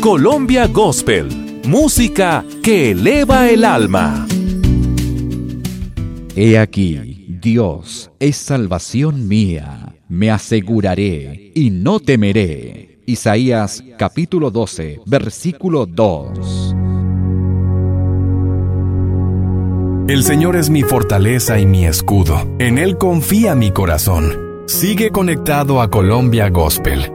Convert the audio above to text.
Colombia Gospel, música que eleva el alma. He aquí, Dios es salvación mía, me aseguraré y no temeré. Isaías capítulo 12, versículo 2. El Señor es mi fortaleza y mi escudo. En Él confía mi corazón. Sigue conectado a Colombia Gospel